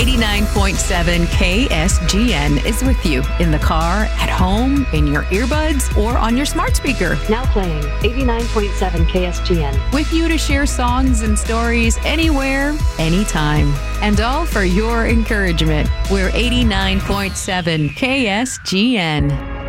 89.7 KSGN is with you in the car, at home, in your earbuds, or on your smart speaker. Now playing 89.7 KSGN. With you to share songs and stories anywhere, anytime. And all for your encouragement. We're 89.7 KSGN.